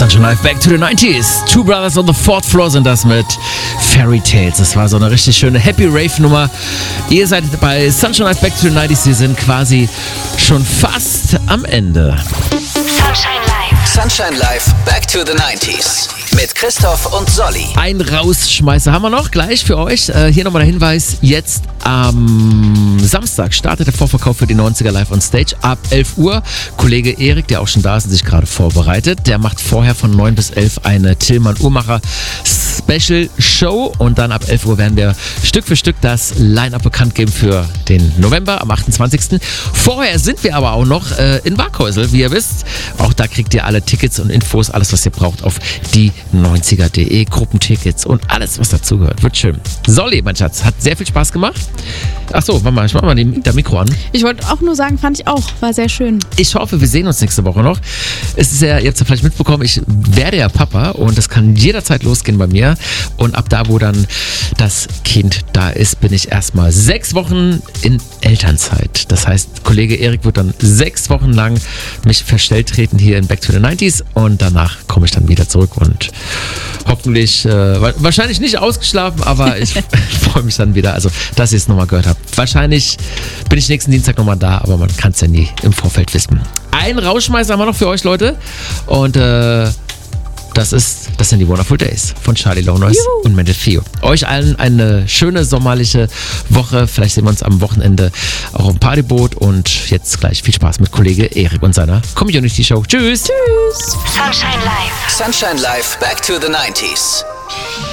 Sunshine Live, Back to the 90s. Two Brothers on the Fourth Floor sind das mit Fairy Tales. Das war so eine richtig schöne Happy Rave Nummer. Ihr seid bei Sunshine Live, Back to the 90s. Wir sind quasi schon fast am Ende. Sunshine Live. Sunshine Live, Back to the 90s. Mit Christoph und Solly. Ein Rausschmeißer haben wir noch gleich für euch. Hier nochmal der Hinweis. Jetzt am Samstag startet der Vorverkauf für die 90er Live on Stage ab 11 Uhr. Kollege Erik, der auch schon da ist und sich gerade vorbereitet, der macht vorher von 9 bis 11 eine Tillmann Uhrmacher Special Show und dann ab 11 Uhr werden wir Stück für Stück das Line-Up bekannt geben für den November am 28. Vorher sind wir aber auch noch in Waghäusel, wie ihr wisst. Auch da kriegt ihr alle Tickets und Infos, alles was ihr braucht auf die90er.de, Gruppentickets und alles was dazugehört. Wird schön. Solly, mein Schatz, hat sehr viel Spaß gemacht. Achso, warte mal, ich mach mal das Mikro an. Ich wollte auch nur sagen, fand ich auch, war sehr schön. Ich hoffe, wir sehen uns nächste Woche noch. Es ist ja, ihr habt es ja vielleicht mitbekommen, ich werde ja Papa und das kann jederzeit losgehen bei mir. Und ab da, wo dann das Kind da ist, bin ich erstmal 6 Wochen in Elternzeit. Das heißt, Kollege Erik wird dann 6 Wochen lang mich verstellt treten hier in Back to the 90s und danach komme ich dann wieder zurück und hoffentlich, wahrscheinlich nicht ausgeschlafen, aber ich freue mich dann wieder, also dass ihr es nochmal gehört habt. Wahrscheinlich bin ich nächsten Dienstag nochmal da, aber man kann es ja nie im Vorfeld wissen. Einen Rausschmeißer haben wir noch für euch, Leute. Und das sind die Wonderful Days von Charlie Lonois und Mental Theo. Euch allen eine schöne sommerliche Woche. Vielleicht sehen wir uns am Wochenende auch im Partyboot. Und jetzt gleich viel Spaß mit Kollege Erik und seiner Community Show. Tschüss. Tschüss. Sunshine Live. Sunshine Live, Back to the 90s.